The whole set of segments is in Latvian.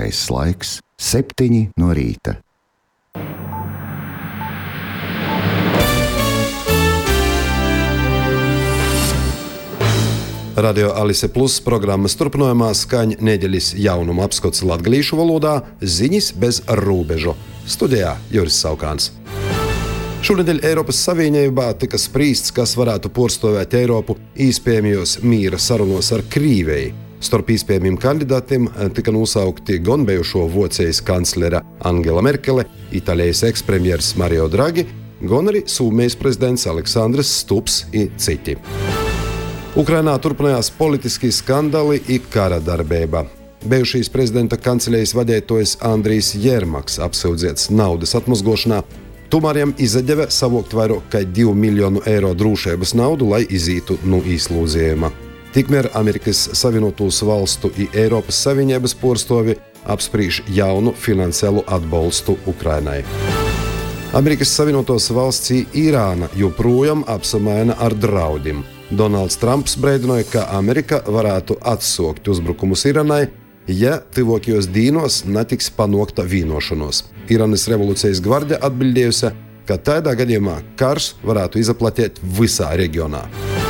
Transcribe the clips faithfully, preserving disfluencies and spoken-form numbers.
pareizs laiks – septiņi no rīta. Radio Alise Plus programmas turpinājumā skaņa nedēļas jaunumu apskots latgalīšu valodā ziņas bez rūbežu. Studijā Juris Saukāns. Šonedēļ Eiropas Savienībā tika sprīsts, kas varētu porstovēt Eiropu īspējamajos mīra sarunos ar Krīveju. Starp īspējamiem kandidātiem tika nosaukti gan bijušo Vācijas kanclere Angela Merkele, Itālijas ekspremjers Mario Draghi, gan arī Somijas prezidents Aleksandrs Stubbs i citi. Ukrainā turpinājās politiskie skandali i kara darbība. Bijušīs prezidenta kanceļejas vadītājs Andrijs Jermaks apsūdzēts naudas atmazgošanā. Tomēr jam izdeva savokt vairāk kā divu miljonu eiro drošības naudu, lai izītu no īslūdzējuma. Tikmēr Amerikas Savienotos valstu i Eiropas Savienības porstovi apsprīž jaunu finansiālu atbalstu Ukrainai. Amerikas Savienotos valsts i Irāna joprojām apsamaina ar draudiem. Donalds Trumps brēdināja, ka Amerika varētu atsaukt uzbrukumus Irānai, ja tuvākajos dīnos netiks panākta vienošanos. Irānas revolūcijas gvarde atbildējusi, ka tādā gadījumā karš varētu izaplatīt visā reģionā.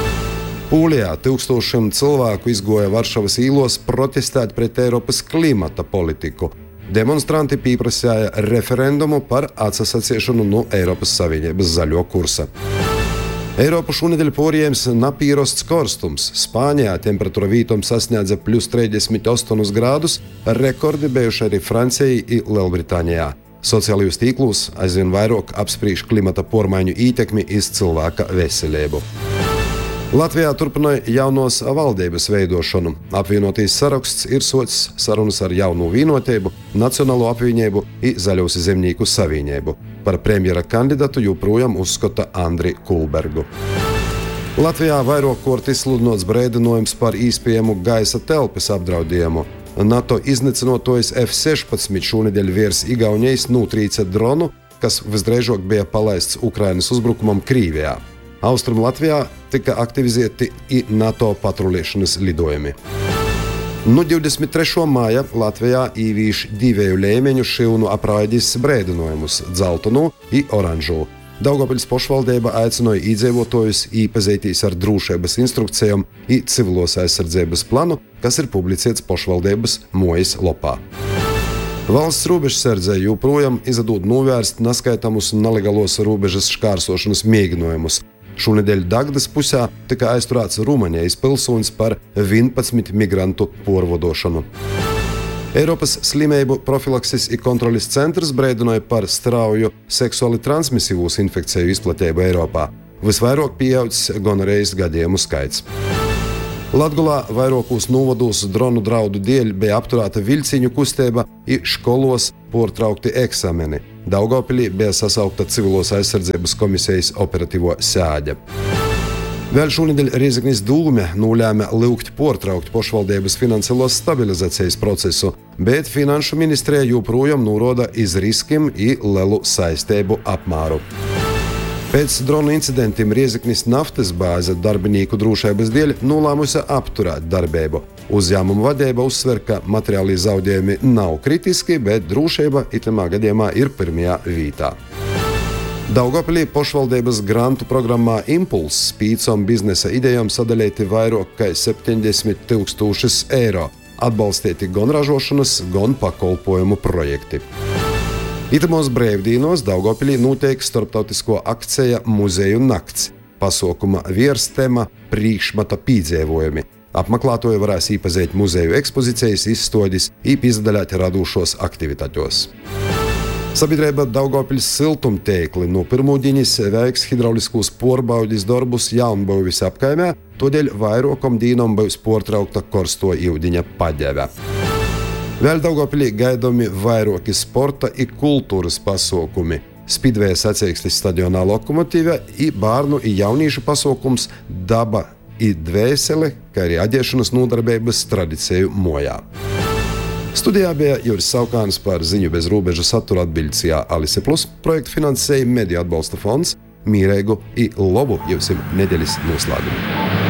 Polijā tūkstošiem cilvēku izgoja Varšavas īlos protestēt pret Eiropas klimata politiku. Demonstranti pieprasīja referendumu par atsasacīšanu no Eiropas Savienības zaļo kursa. Eiropu šonedēļ poriems napīrosts korstums. Spānijā temperatūra vītom sasniedza plus trīsdesmit astoņus grādus, rekordi bijuši arī Francijai i Lielbritānijā. Sociālajos tīklos aizvien vairāk apsprīž klimata pormaiņu ietekmi iz cilvēka veselību. Latvijā turpināja jaunos valdības veidošanu. Apvienotīs saraksts ir sots sarunas ar Jaunu Vienotību, Nacionālo apvienību i Zaļos zemnieku savienību. Par premjera kandidatu joprojām uzskata Andri Kulbergu. Latvijā vairāk kārt izsludināts brēdinājums par īspējamu gaisa telpas apdraudējumu. NATO iznīcinātājs F sešpadsmit šonedēļ virs Igaunijas notrīca dronu, kas visdrīzāk bija palaists Ukrainas uzbrukumam Krīvijā. Austrum Latvijā tika aktivizēti i NATO patrulēšanas lidojumi. No divdesmit trešā māja Latvijā īvīš divēju līmeņu šilnu apraidis brēdinājumus – dzeltonu i oranžu. Daugavpils pašvaldība aicināja iedzīvotājus iepazīties ar drošības instrukcijām i civilos aizsardzības planu, kas ir publicēts pašvaldības mājas lapā. Valsts robežsardze joprojām izdod novērst neskaitāmus nelegālos robežas šķērsošanas mēģinājumus. Šonedēļ Dagdas pusē tika aizturēts Rumānijas pilsonis par vienpadsmit migrantu porvadošanu. Eiropas slimību profilakses i kontroles centrs brēdināja par strauju seksuāli transmisīvos infekciju izplatību Eiropā. Visvairāk pieaudzis gonorējas gadījumu skaits. Latgolā vairākos novados dronu draudu dēļ bija apturēta viļciņu kustība i školos portraukti eksameni. Daugavpilī bija sasaukta civilos aizsardzības komisijas operatīvo sēde. Vēl šonedēļ Rēzeknes dūme nolēma lūgt portraukt pašvaldības finansiālos stabilizācijas procesu, bet Finanšu ministrija joprojām norāda iz riskiem i lielu saistību apmēru. Pēc dronu incidentiem Rēzeknes naftas bāze darbinieku drošības dēļ nolēmusi apturēt darbību. Uzņēmuma vadība uzsver, ka materiāli zaudējumi nav kritiski, bet drošība itamā gadījumā ir pirmajā vietā. Daugavpilī pašvaldības grantu programmā Impulss pīcom biznesa idejām sadalīti vairāk kā septiņdesmit tūkstošus eiro, atbalstīti gan ražošanas, gan pakalpojumu projekti. Itamos brīvdīnos Daugavpilī notiek starptautisko akcija Muzeju nakts. Pasaukuma vierstema priekšmeta piedzīvojumi. Apmeklētāji varēs iepazīt muzeju ekspozīcijas, izstādes i piedalīties radošos aktivitātos. Sabiedrība Daugavpils siltumtīkli no pirmdienas veiks hidrauliskos pārbaudes darbus Jaunbūvis apkaimē, todēļ vairākam dīnam būs portraukta karsto ūdeņa padeve. Vēl Daugavpilī gaidāmi vairāki sporta i kultūras pasaukumi. Spidveja sacīkslis stadionā Lokomotīve i bērnu i jauniešu pasaukums Daba i dvēsele, kā arī adiešanas nodarbības tradiciju mojā. Studijā bija Juris Saukāns par ziņu bez robežu satura atbildījā Alise Plus. Projektu finansēja Mediju atbalsta fonds, mīreigu i lobu jums nedēļas noslēgumu.